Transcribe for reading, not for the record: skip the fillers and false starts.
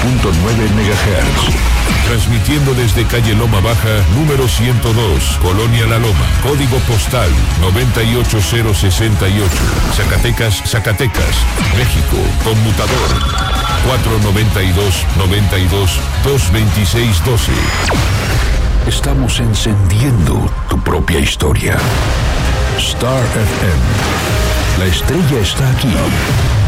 MHz. Transmitiendo desde calle Loma Baja, número 102, Colonia La Loma, código postal 98068, Zacatecas, Zacatecas, México, conmutador 492-92-226-12. Estamos encendiendo tu propia historia. Star FM. La estrella está aquí.